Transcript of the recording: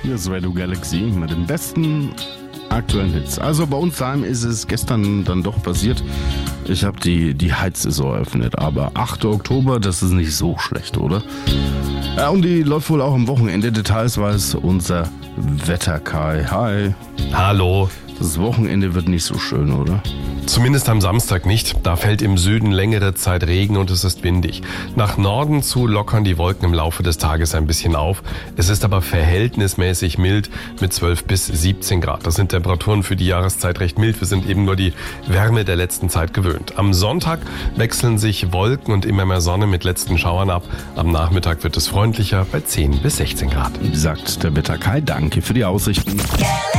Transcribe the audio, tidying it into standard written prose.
Hier ist Radio Galaxy mit den besten aktuellen Hits. Also bei uns daheim ist es gestern dann doch passiert. Ich habe die Heizsaison eröffnet, aber 8. Oktober, das ist nicht so schlecht, oder? Ja, und die läuft wohl auch am Wochenende. Details weiß unser Wetter-Kai. Hi. Hallo. Das Wochenende wird nicht so schön, oder? Zumindest am Samstag nicht. Da fällt im Süden längere Zeit Regen und es ist windig. Nach Norden zu lockern die Wolken im Laufe des Tages ein bisschen auf. Es ist aber verhältnismäßig mild mit 12 bis 17 Grad. Das sind Temperaturen für die Jahreszeit recht mild. Wir sind eben nur die Wärme der letzten Zeit gewöhnt. Am Sonntag wechseln sich Wolken und immer mehr Sonne mit letzten Schauern ab. Am Nachmittag wird es freundlicher bei 10 bis 16 Grad. Sagt der Wetter Kai. Danke für die Aussichten.